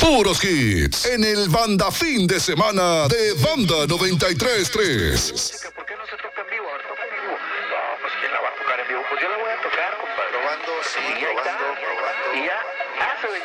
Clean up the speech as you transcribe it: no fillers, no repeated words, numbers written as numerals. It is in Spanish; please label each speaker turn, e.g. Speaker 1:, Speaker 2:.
Speaker 1: Puros hits en el Banda Fin de Semana de Banda 93.3.
Speaker 2: ¿Por qué no se toca en vivo? A ver, toca en vivo. No, pues ¿quién la va a tocar en vivo? Pues yo la voy a tocar, compadre.
Speaker 3: Probando, sí,
Speaker 2: Y ahí está.
Speaker 3: probando.
Speaker 2: Y ya, hace